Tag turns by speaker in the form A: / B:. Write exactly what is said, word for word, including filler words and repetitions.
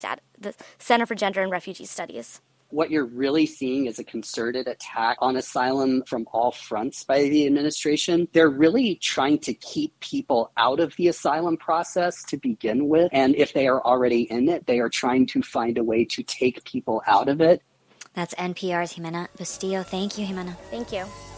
A: at the Center for Gender and Refugee Studies.
B: What you're really seeing is a concerted attack on asylum from all fronts by the administration. They're really trying to keep people out of the asylum process to begin with. And if they are already in it, they are trying to find a way to take people out of it.
C: That's N P R's Jimena Bustillo. Thank you, Jimena.
A: Thank you.